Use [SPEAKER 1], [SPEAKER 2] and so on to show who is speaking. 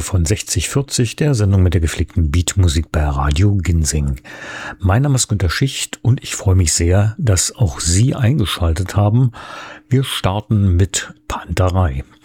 [SPEAKER 1] von 6040, der Sendung mit der gepflegten Beatmusik bei Radio Ginsing. Mein Name ist Günter Schicht und ich freue mich sehr, dass auch Sie eingeschaltet haben. Wir starten mit Panterei.